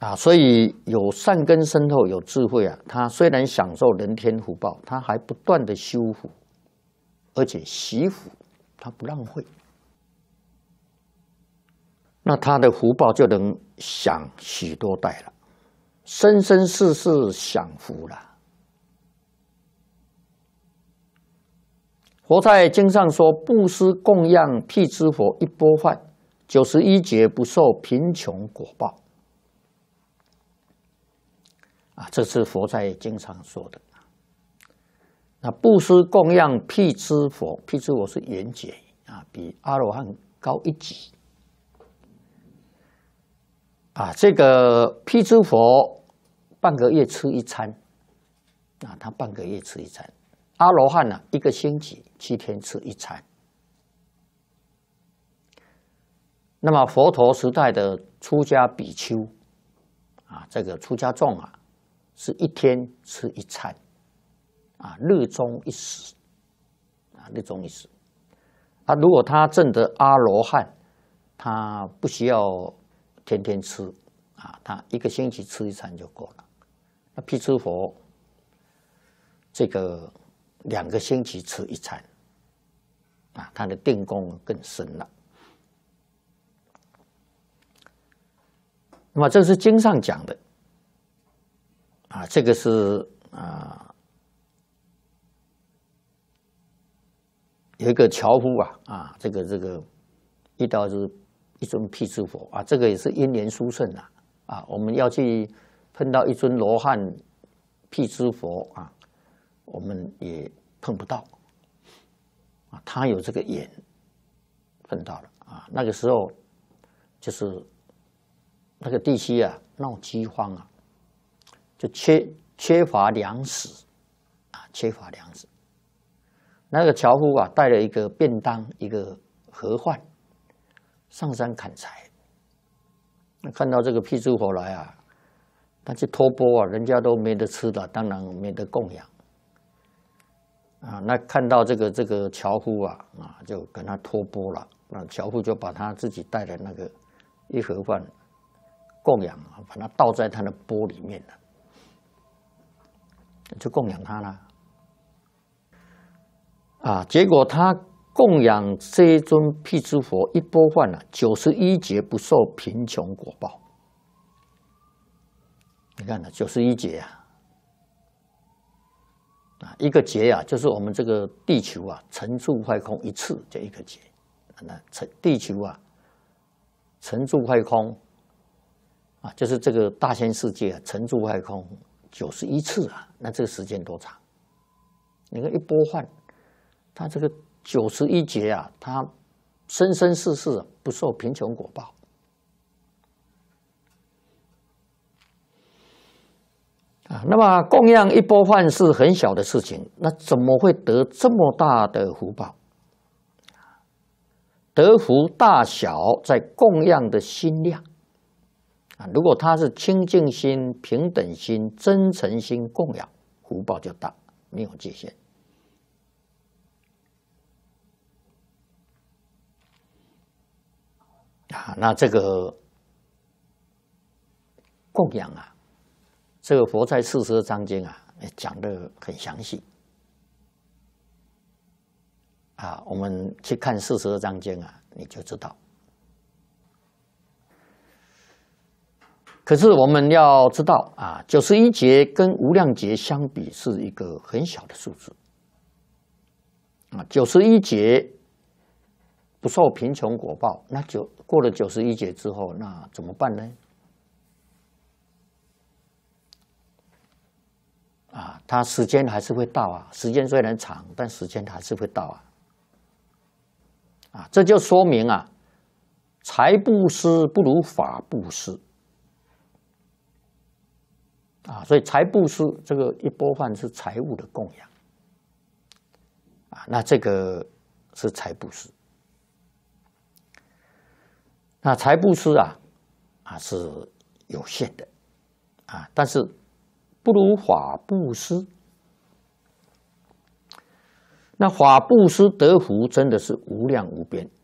所以有善根深厚，有智慧他虽然享受人天福报，他还不断的修福，而且惜福，他不浪费。那他的福报就能享许多代了，生生世世享福了。佛在经上说：“布施供养辟支佛一钵饭，91劫不受贫穷果报。”这是佛在经上说的。那布施供养辟支佛，辟支佛是圆觉比阿罗汉高一级。这个辟支佛半个月吃一餐，他半个月吃一餐。阿罗汉1个星期7天吃一餐。那么佛陀时代的出家比丘这个出家众是1天吃一餐日中一食日中一食如果他证得阿罗汉，他不需要天天吃他1个星期吃一餐就够了。那辟支佛这个2个星期吃一餐他的定功更深了。那么这是经上讲的这个是有一个樵夫这个遇到是一尊辟支佛这个也是因缘殊胜我们要去碰到一尊罗汉辟支佛我们也碰不到他有这个缘碰到了那个时候就是那个地区闹饥荒就缺乏粮食缺乏粮食。那个樵夫带了一个便当一个盒饭上山砍柴。看到这个辟支佛来他去托钵人家都没得吃的，当然没得供养那看到这个樵夫就跟他托钵了。那樵夫就把他自己带的那个一盒饭供养把它倒在他的钵里面了，就供养他了结果他供养这一尊辟支佛一钵饭91劫不受贫穷果报。你看91劫一个劫就是我们这个地球沉住坏空一次就一个劫。那地球沉住坏空就是这个大千世界沉住坏空91次那这个时间多长？你看一钵饭，他这个91劫他生生世世不受贫穷果报那么供养一钵饭是很小的事情，那怎么会得这么大的福报？得福大小在供养的心量如果他是清净心、平等心、真诚心供养，福报就大，没有界限那这个供养这个佛在42章经讲得很详细我们去看42章经你就知道。可是我们要知道91劫跟无量劫相比是一个很小的数字91劫不受贫穷果报，那过了91劫之后，那怎么办呢？它时间还是会到时间虽然长，但时间还是会到这就说明财布施不如法布施所以财布施这个一钵饭是财物的供养那这个是财布施。那财布施是有限的但是不如法布施。那法布施得福真的是无量无边